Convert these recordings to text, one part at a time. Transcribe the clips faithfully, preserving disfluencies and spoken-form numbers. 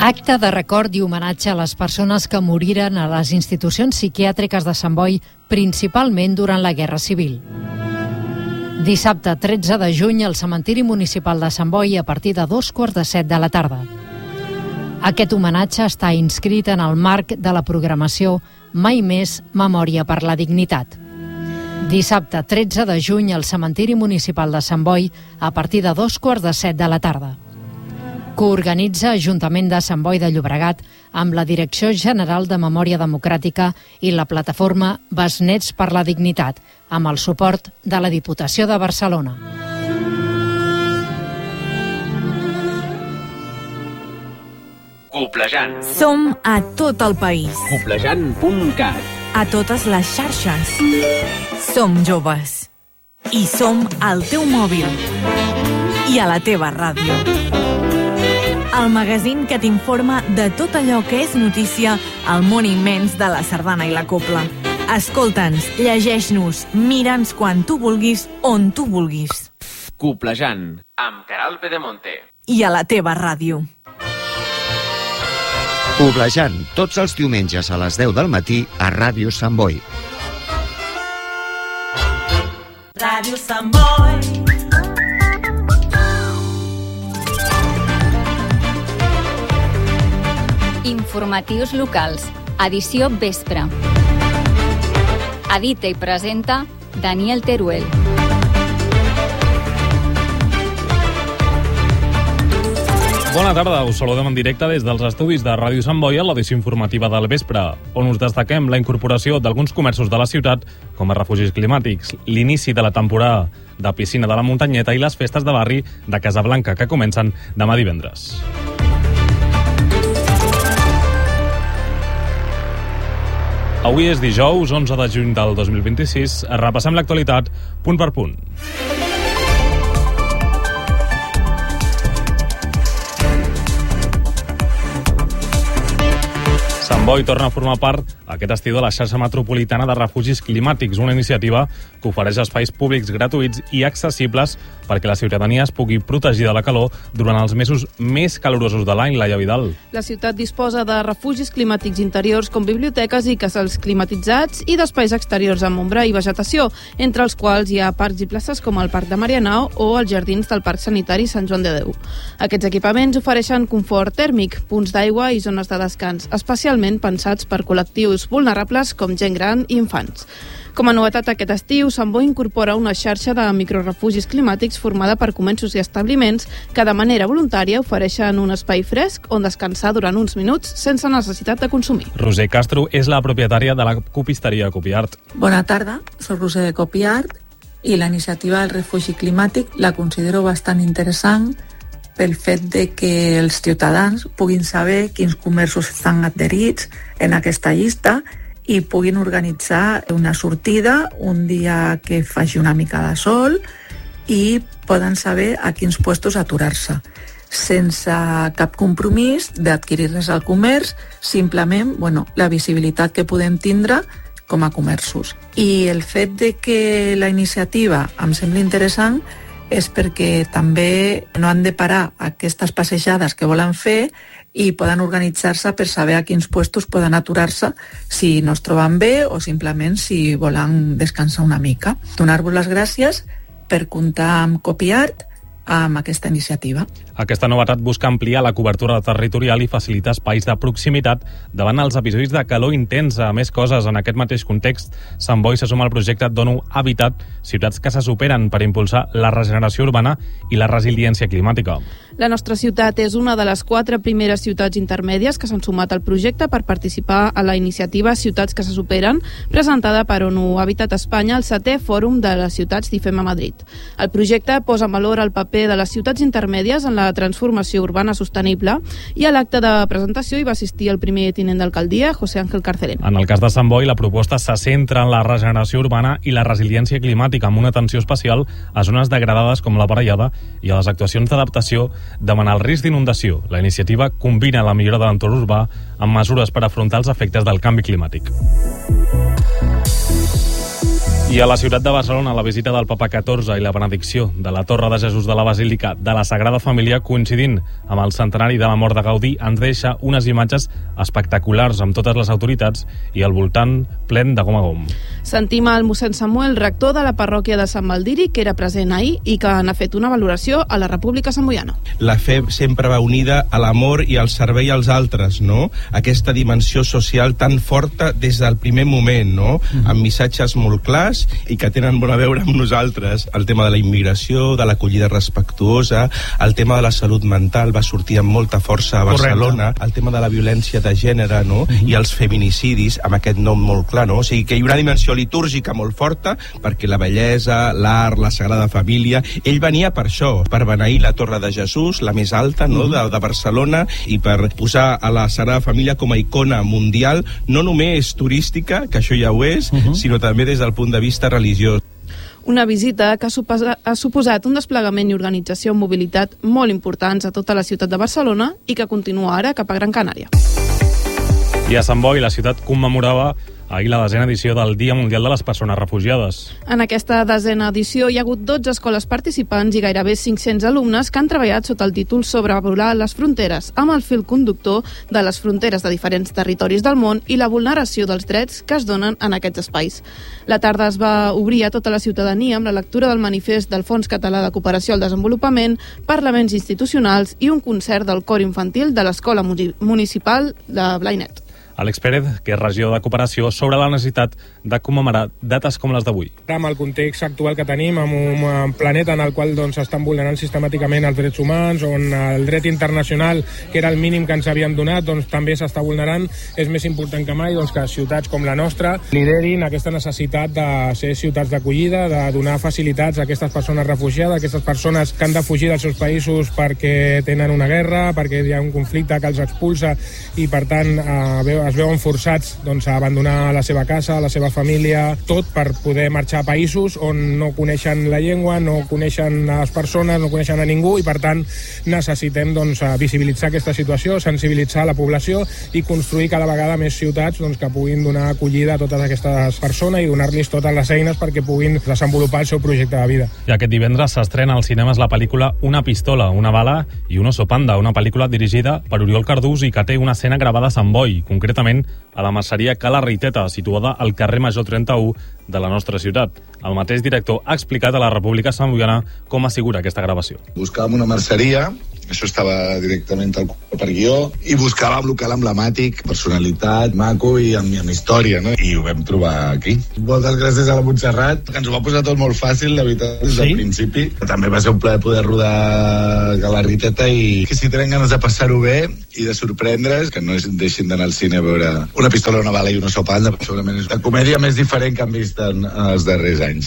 Acte de record i homenatge a les persones que moriren a les institucions psiquiàtriques de Sant Boi, principalment durant la Guerra Civil. Dissabte tretze de juny al cementiri municipal de Sant Boi a partir de dos quarts de set de la tarda. Aquest homenatge està inscrit en el marc de la programació Mai més Memòria per la Dignitat. Dissabte tretze de juny al cementiri municipal de Sant Boi a partir de dos quarts de set de la tarda. Coorganitza Ajuntament de Sant Boi de Llobregat amb la Direcció General de Memòria Democràtica i la plataforma Besnets per la Dignitat, amb el suport de la Diputació de Barcelona. Coplejant. Som a tot el país. Coplejant punt cat. A totes les xarxes. Som joves. I som al teu mòbil. I a la teva ràdio. El magazín que t'informa de tot allò que és notícia al món immens de la sardana i la copla. Escolta'ns, llegeix-nos, mira'ns quan tu vulguis, on tu vulguis. Coplejant, amb Caral Pedemonte. I a la teva ràdio. Coplejant, tots els diumenges a les deu del matí a Ràdio Sant Boi. Ràdio Sant Boi. Informatius locals, edició vespre. Edita i presenta Daniel Teruel. Bona tarda, us saludem en directe des dels estudis de Ràdio Sant Boi a l'edició informativa del vespre, on us destaquem la incorporació d'alguns comerços de la ciutat com a refugis climàtics, l'inici de la temporada de piscina de la Muntanyeta i les festes de barri de Casablanca que comencen demà divendres. Avui és dijous, onze de juny del dos mil vint-i-sis. Repassem l'actualitat punt per punt. Sant Boi torna a formar part aquest estiu de la xarxa metropolitana de refugis climàtics, una iniciativa que ofereix espais públics gratuïts i accessibles perquè la ciutadania es pugui protegir de la calor durant els mesos més calorosos de l'any. Laia Vidal. La ciutat disposa de refugis climàtics interiors com biblioteques i casals climatitzats i d'espais exteriors amb ombra i vegetació, entre els quals hi ha parcs i places com el Parc de Marianao o els jardins del Parc Sanitari Sant Joan de Déu. Aquests equipaments ofereixen confort tèrmic, punts d'aigua i zones de descans, especialment pensats per col·lectius vulnerables com gent gran i infants. Com a novetat aquest estiu, Sant Boi incorpora una xarxa de microrefugis climàtics formada per començos i establiments que de manera voluntària ofereixen un espai fresc on descansar durant uns minuts sense necessitat de consumir. Roser Castro és la propietària de la copisteria Copiart. Bona tarda, soc Roser de Copiart i la iniciativa del refugi climàtic la considero bastant interessant pel fet de que els ciutadans puguin saber quins comerços estan adherits en aquesta llista i puguin organitzar una sortida un dia que faci una mica de sol i poden saber a quins puestos aturar-se sense cap compromís d'adquirir res al comerç, simplement bueno, la visibilitat que podem tindre com a comerços. I el fet de que la iniciativa em sembla interessant és perquè també no han de parar aquestes passejades que volen fer i poden organitzar-se per saber a quins puestos poden aturar-se si no es troben bé o simplement si volen descansar una mica. Donar-vos les gràcies per comptar amb Copiart amb aquesta iniciativa. Aquesta novetat busca ampliar la cobertura territorial i facilitar espais de proximitat davant els episodis de calor intensa. A més coses, en aquest mateix context, Sant Boi se suma al projecte Dono Habitat, ciutats que se superen per impulsar la regeneració urbana i la resiliència climàtica. La nostra ciutat és una de les quatre primeres ciutats intermèdies que s'han sumat al projecte per participar a la iniciativa Ciutats que se superen, presentada per ONU Habitat Espanya al setè Fòrum de les Ciutats d'I F E M a Madrid. El projecte posa en valor el paper de les ciutats intermèdies en la transformació urbana sostenible i a l'acte de presentació hi va assistir el primer tinent d'alcaldia, José Ángel Carcelén. En el cas de Sant Boi, la proposta se centra en la regeneració urbana i la resiliència climàtica, amb una atenció especial a zones degradades com la Parellada i a les actuacions d'adaptació davant el risc d'inundació. La iniciativa combina la millora de l'entorn urbà amb mesures per afrontar els efectes del canvi climàtic. I a la ciutat de Barcelona, la visita del papa catorze i la benedicció de la Torre de Jesús de la Basílica de la Sagrada Família, coincidint amb el centenari de la mort de Gaudí, ens deixa unes imatges espectaculars amb totes les autoritats i al voltant plen de gom a gom. Sentim el mossèn Samuel, rector de la parròquia de Sant Baldiri, que era present ahir i que n'ha fet una valoració a la República Samboiana. La fe sempre va unida a l'amor i al servei als altres, no? Aquesta dimensió social tan forta des del primer moment, no? Mm-hmm. Amb missatges molt clars i que tenen bona veure amb nosaltres. El tema de la immigració, de l'acollida respectuosa, el tema de la salut mental va sortir amb molta força a Barcelona. Correcte. El tema de la violència de gènere, no? Uh-huh. I els feminicidis, amb aquest nom molt clar, no? O sigui que hi ha una dimensió litúrgica molt forta, perquè la bellesa, l'art, la Sagrada Família, ell venia per això, per beneir la Torre de Jesús, la més alta, no? Uh-huh. de, de Barcelona, i per posar a la Sagrada Família com a icona mundial, no només turística, que això ja ho és, uh-huh. sinó també des del punt de vista religiós. Una visita que ha, suposa, ha suposat un desplegament i organització amb mobilitat molt importants a tota la ciutat de Barcelona i que continua ara cap a Gran Canària. I a Sant Boi, la ciutat commemorava ahir la desena edició del Dia Mundial de les Persones Refugiades. En aquesta desena edició hi ha hagut dotze escoles participants i gairebé cinc-cents alumnes que han treballat sota el títol Sobrevolar les fronteres, amb el fil conductor de les fronteres de diferents territoris del món i la vulneració dels drets que es donen en aquests espais. La tarda es va obrir a tota la ciutadania amb la lectura del manifest del Fons Català de Cooperació al Desenvolupament, parlaments institucionals i un concert del cor infantil de l'Escola Municipal de Blainet. Àlex Pérez, que és regidor de Cooperació, sobre la necessitat de commemorar dates com les d'avui. Amb el context actual que tenim, amb un planeta en el qual doncs, s'estan vulnerant sistemàticament els drets humans, on el dret internacional, que era el mínim que ens havien donat, doncs, també s'està vulnerant, és més important que mai doncs, que ciutats com la nostra liderin aquesta necessitat de ser ciutats d'acollida, de donar facilitats a aquestes persones refugiades, a aquestes persones que han de fugir dels seus països perquè tenen una guerra, perquè hi ha un conflicte que els expulsa i, per tant, eh, es veuen forçats doncs, a abandonar la seva casa, la seva família, tot per poder marxar a països on no coneixen la llengua, no coneixen les persones, no coneixen a ningú i, per tant, necessitem doncs, visibilitzar aquesta situació, sensibilitzar la població i construir cada vegada més ciutats doncs, que puguin donar acollida a totes aquestes persones i donar-los totes les eines perquè puguin desenvolupar el seu projecte de vida. I aquest divendres s'estrena als cinemes la pel·lícula Una pistola, una bala i un oso panda, una pel·lícula dirigida per Oriol Cardús i que té una escena gravada a Sant Boi, concretament a la merceria Cala Riteta, situada al carrer Major trenta-u de la nostra ciutat. El mateix director ha explicat a la República Samboiana com ha sigut aquesta gravació. Buscàvem una merceria, això estava directament al per guió, i buscàvem local emblemàtic, personalitat, maco i amb, amb història, no? I ho vam trobar aquí. Moltes gràcies a la Montserrat, que ens ho va posar tot molt fàcil, la veritat, des del sí? principi. També va ser un plaer poder rodar a la Riteta i que si tenen ganes de passar-ho bé i de sorprendre's, que no deixin d'anar al cine a veure Una pistola, una bala i un oso panda, segurament és la comèdia més diferent que han vist en, en els darrers anys.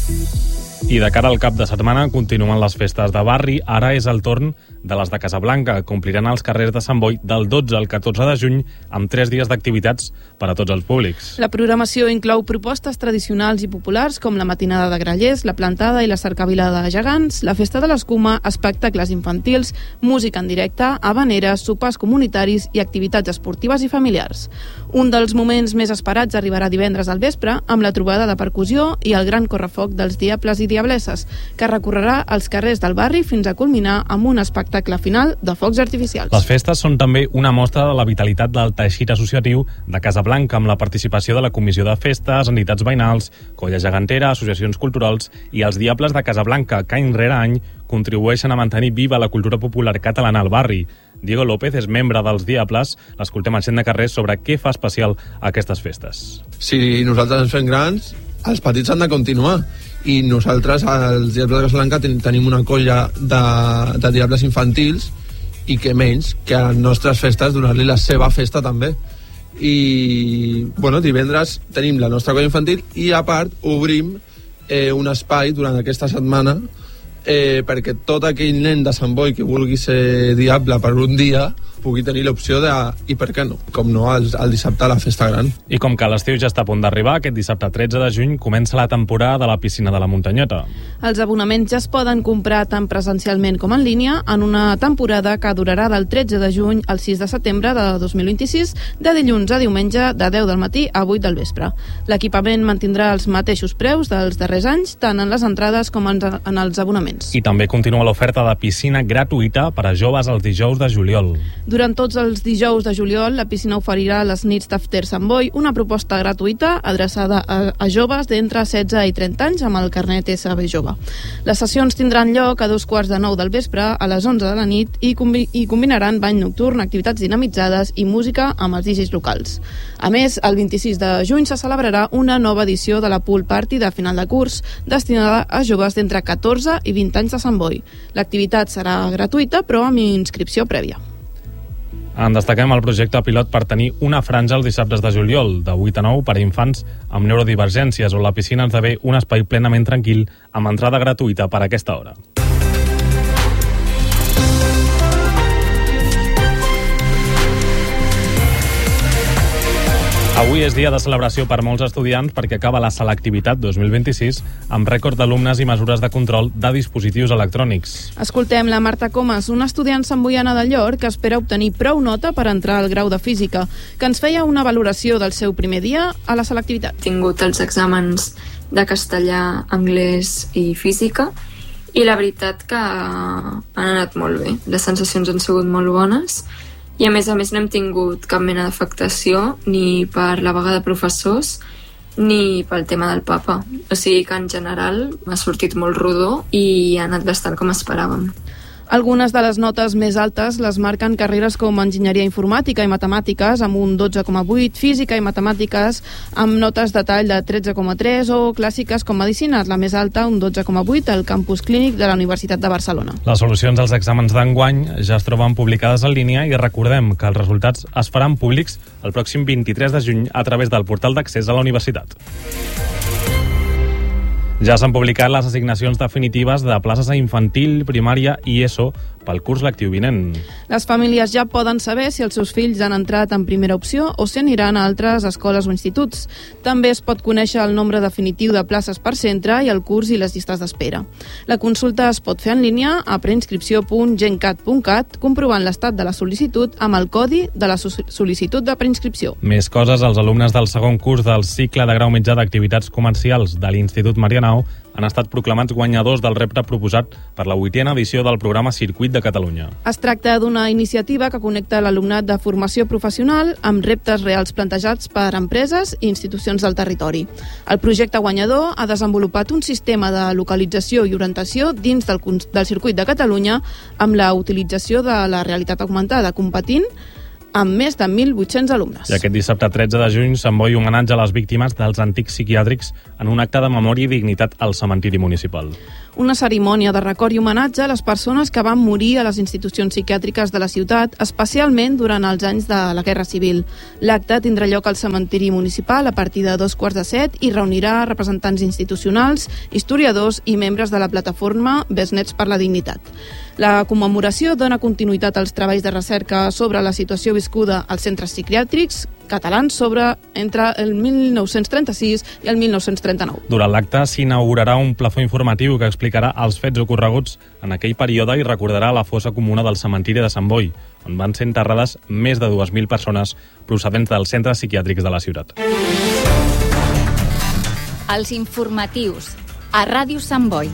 I de cara al cap de setmana continuen les festes de barri. Ara és el torn de les de Casablanca, que ompliran els carrers de Sant Boi del dotze al catorze de juny amb tres dies d'activitats per a tots els públics. La programació inclou propostes tradicionals i populars com la matinada de grallers, la plantada i la cercavila de gegants, la festa de l'escuma, espectacles infantils, música en directe, habaneres, sopars comunitaris i activitats esportives i familiars. Un dels moments més esperats arribarà divendres al vespre amb la trobada de percussió i el gran correfoc dels diables i diableses, que recorrerà els carrers del barri fins a culminar amb un espectacle final de focs artificials. Les festes són també una mostra de la vitalitat del teixit associatiu de Casablanca, amb la participació de la Comissió de Festes, entitats veïnals, Colla Gegantera, associacions culturals i els Diables de Casablanca, que any rere any contribueixen a mantenir viva la cultura popular catalana al barri. Diego López és membre dels Diables. L'escoltem al Gent de Carrers sobre què fa especial aquestes festes. Si nosaltres ens fem grans, els petits han de continuar. I nosaltres, els Diables de Casablanca, ten tenim una colla de, de diables infantils i que menys que a les nostres festes donar-li la seva festa també. I bueno, divendres tenim la nostra colla infantil i a part obrim eh, un espai durant aquesta setmana eh, perquè tot aquell nen de Sant Boi que vulgui ser diable per un dia pugui tenir l'opció de, i per què no, com no, el, el dissabte a la festa gran. I com que l'estiu ja està a punt d'arribar, aquest dissabte tretze de juny comença la temporada de la piscina de la muntanyeta. Els abonaments ja es poden comprar tant presencialment com en línia en una temporada que durarà del tretze de juny al sis de setembre de dos mil vint-i-sis, de dilluns a diumenge de deu del matí a vuit del vespre. L'equipament mantindrà els mateixos preus dels darrers anys, tant en les entrades com en, en els abonaments. I també continua l'oferta de piscina gratuïta per a joves els dijous de juliol. Durant tots els dijous de juliol, la piscina oferirà les nits d'After Sant Boi, una proposta gratuïta adreçada a, a joves d'entre setze i trenta anys amb el carnet S B jove. Les sessions tindran lloc a dos quarts de nou del vespre, a les onze de la nit, i, combi i combinaran bany nocturn, activitats dinamitzades i música amb els D Js locals. A més, el vint-i-sis de juny se celebrarà una nova edició de la Pool Party de final de curs, destinada a joves d'entre catorze i vint anys de Sant Boi. L'activitat serà gratuïta, però amb inscripció prèvia. En destaquem el projecte pilot per tenir una franja els dissabtes de juliol, de vuit a nou, per a infants amb neurodivergències, on la piscina esdevé un espai plenament tranquil amb entrada gratuïta per a aquesta hora. Avui és dia de celebració per molts estudiants perquè acaba la selectivitat dos mil vint-i-sis amb rècord d'alumnes i mesures de control de dispositius electrònics. Escoltem la Marta Comas, una estudiant samboiana de Llor que espera obtenir prou nota per entrar al grau de Física, que ens feia una valoració del seu primer dia a la selectivitat. He tingut els exàmens de castellà, anglès i física i la veritat que han anat molt bé. Les sensacions han sigut molt bones. I a més a més no hem tingut cap mena d'afectació ni per la vaga de professors ni pel tema del papa. O sigui que en general m'ha sortit molt rodó i ha anat bastant com esperàvem. Algunes de les notes més altes les marquen carreres com enginyeria informàtica i matemàtiques amb un dotze coma vuit, física i matemàtiques amb notes de tall de tretze coma tres o clàssiques com medicina, la més alta, un dotze coma vuit, al campus clínic de la Universitat de Barcelona. Les solucions als exàmens d'enguany ja es troben publicades en línia i recordem que els resultats es faran públics el pròxim vint-i-tres de juny a través del portal d'accés a la universitat. Ja s'han publicat les assignacions definitives de places a infantil, primària i ESO pel curs lectiu vinent. Les famílies ja poden saber si els seus fills han entrat en primera opció o si aniran a altres escoles o instituts. També es pot conèixer el nombre definitiu de places per centre i el curs i les llistes d'espera. La consulta es pot fer en línia a preinscripció punt gencat punt cat comprovant l'estat de la sol·licitud amb el codi de la sol·licitud de preinscripció. Més coses, els alumnes del segon curs del cicle de grau mitjà d'activitats comercials de l'Institut Marianao han estat proclamats guanyadors del repte proposat per la vuitena edició del programa Circuit de Catalunya. Es tracta d'una iniciativa que connecta l'alumnat de formació professional amb reptes reals plantejats per empreses i institucions del territori. El projecte guanyador ha desenvolupat un sistema de localització i orientació dins del, del Circuit de Catalunya amb la utilització de la realitat augmentada, competint amb més de mil vuit-cents alumnes. I aquest dissabte tretze de juny s'envoia un homenatge a les víctimes dels antics psiquiàtrics en un acte de memòria i dignitat al cementiri municipal. Una cerimònia de record i homenatge a les persones que van morir a les institucions psiquiàtriques de la ciutat, especialment durant els anys de la Guerra Civil. L'acte tindrà lloc al cementiri municipal a partir de dos quarts de set i reunirà representants institucionals, historiadors i membres de la plataforma Besnets per la Dignitat. La commemoració dona continuïtat als treballs de recerca sobre la situació viscuda als centres psiquiàtrics catalans sobre entre el mil nou-cents trenta-sis i el mil nou-cents trenta-nou. Durant l'acte s'inaugurarà un plafó informatiu que explicarà els fets ocorreguts en aquell període i recordarà la fossa comuna del cementiri de Sant Boi, on van ser enterrades més de dues mil persones procedents dels centres psiquiàtrics de la ciutat. Els informatius a Ràdio Sant Boi.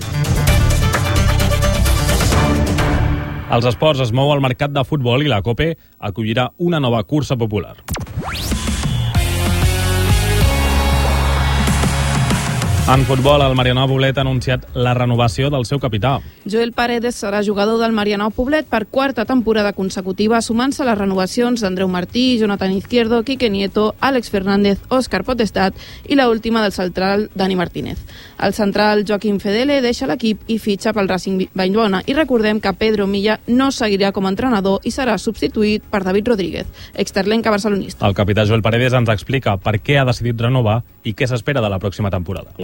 Els esports es mou al mercat de futbol i la COPE acollirà una nova cursa popular. En futbol, el Marianao Poblet ha anunciat la renovació del seu capità. Joel Paredes serà jugador del Marianao Poblet per quarta temporada consecutiva, sumant-se a les renovacions d'Andreu Martí, Jonathan Izquierdo, Quique Nieto, Àlex Fernández, Òscar Potestat i la última del central Dani Martínez. El central Joaquim Fedele deixa l'equip i fitxa pel Racing Vallbona. I recordem que Pedro Milla no seguirà com a entrenador i serà substituït per David Rodríguez, exterlenca barcelonista. El capità Joel Paredes ens explica per què ha decidit renovar i què s'espera de la pròxima temporada. La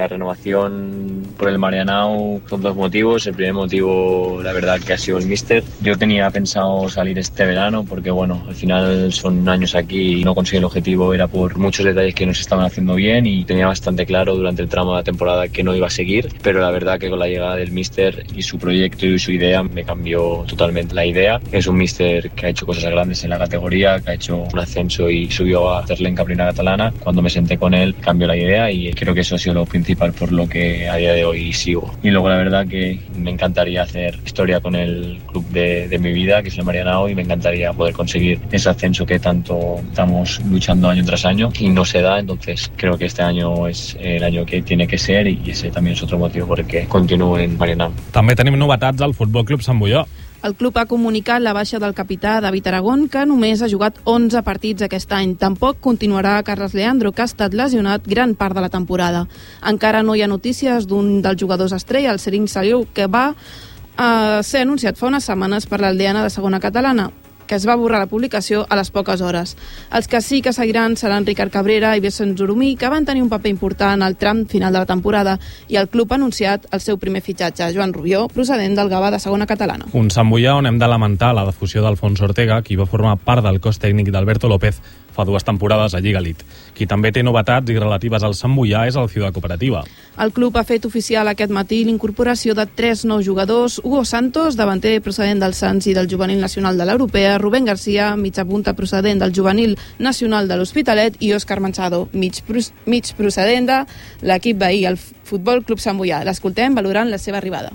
renovación por el Marianao son dos motivos. El primer motivo, la verdad, que ha sido el míster. Yo tenía pensado salir este verano porque, bueno, al final son años aquí y no conseguí el objetivo. Era por muchos detalles que nos estaban haciendo bien y tenía bastante claro durante el tramo de la temporada que no iba a seguir. Pero la verdad que con la llegada del míster y su proyecto y su idea me cambió totalmente la idea. Es un míster que ha hecho cosas grandes en la categoría, que ha hecho un ascenso y subió a hacerle en Caprina Catalana. Cuando me senté con él cambió la idea y creo que eso ha sido lo principal por lo que a día de hoy sigo. Y luego la verdad que me encantaría hacer historia con el club de, de mi vida, que es el Marianao, y me encantaría poder conseguir ese ascenso que tanto estamos luchando año tras año y no se da. Entonces creo que este año es el año que tiene que ser y ese también es otro motivo por el que continúo en Marianao. També tenim novetats al Futbol Club Sant Boià. El club ha comunicat la baixa del capità David Aragón, que només ha jugat onze partits aquest any. Tampoc continuarà Carles Leandro, que ha estat lesionat gran part de la temporada. Encara no hi ha notícies d'un dels jugadors estrella, el Sering Saliu, que va eh, ser anunciat fa unes setmanes per l'Aldeana de segona catalana, que es va borrar la publicació a les poques hores. Els que sí que seguiran seran Ricard Cabrera i Vicent Zurumí, que van tenir un paper important al tram final de la temporada, i el club ha anunciat el seu primer fitxatge, Joan Rubió, procedent del Gavà de segona catalana. Un Sant Boià on hem de lamentar la defusió d'Alfonso Ortega, qui va formar part del cos tècnic d'Alberto López fa dues temporades a Lliga Elite. Qui també té novetats i relatives al Sant Boià és el Ciutat Cooperativa. El club ha fet oficial aquest matí l'incorporació de tres nous jugadors: Hugo Santos, davanter procedent del Sants i del Juvenil Nacional de l'Europea, Rubén García, mitja punta procedent del Juvenil Nacional de l'Hospitalet, i Òscar Manchado, mig, mig procedent de l'equip veí, el Futbol Club Sant Boià. L'escoltem valorant la seva arribada.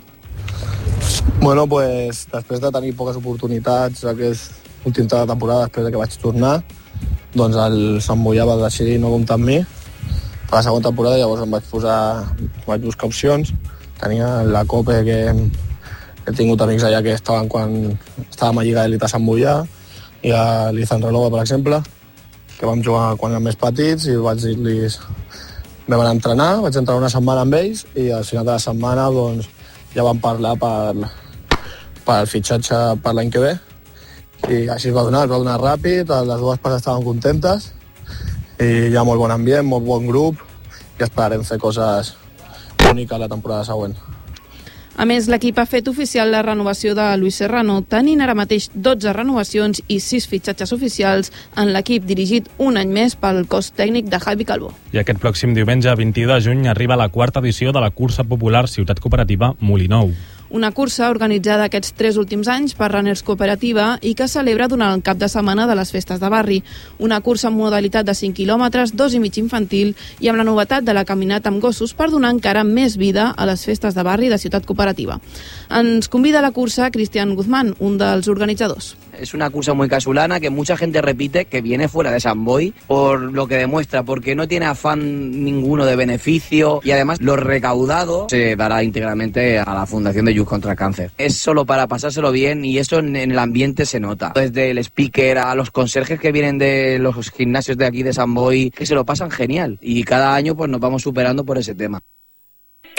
Bueno, pues, després de tenir poques oportunitats aquesta última temporada, després de que vaig tornar, doncs el Sant Boià va decidir no comptar amb mi per la segona temporada. Llavors em vaig posar, vaig buscar opcions. Tenia la Copa, que he tingut amics allà que estaven quan estàvem a Lliga Elite a Sant Boià, i a l'Izan Renova, per exemple, que vam jugar quan érem més petits, i vaig dir-los, vam anar a entrenar, vaig entrar una setmana amb ells, i al final de la setmana doncs, ja vam parlar per, per el fitxatge per l'any que ve, i així es va donar, es va donar ràpid, les dues parts estaven contentes, i hi ha molt bon ambient, molt bon grup, i esperarem fer coses úniques la temporada següent. A més, l'equip ha fet oficial la renovació de Luis Serrano, tenint ara mateix dotze renovacions i sis fitxatges oficials en l'equip, dirigit un any més pel cos tècnic de Javi Calvo. I aquest pròxim diumenge, vint-i-u de juny, arriba la quarta edició de la cursa popular Ciutat Cooperativa Molinou. Una cursa organitzada aquests tres últims anys per Runners Cooperativa i que celebra durant el cap de setmana de les festes de barri. Una cursa amb modalitat de cinc quilòmetres, dos i mig infantil, i amb la novetat de la caminata amb gossos per donar encara més vida a les festes de barri de Ciutat Cooperativa. Ens convida a la cursa Cristian Guzmán, un dels organitzadors. Es una cursa muy casulana que mucha gente repite que viene fuera de Sant Boi por lo que demuestra, porque no tiene afán ninguno de beneficio y además lo recaudado se dará íntegramente a la Fundación de Youth contra el Cáncer. Es solo para pasárselo bien y eso en, en el ambiente se nota. Desde el speaker a los conserjes que vienen de los gimnasios de aquí de Sant Boi, que se lo pasan genial y cada año pues nos vamos superando por ese tema.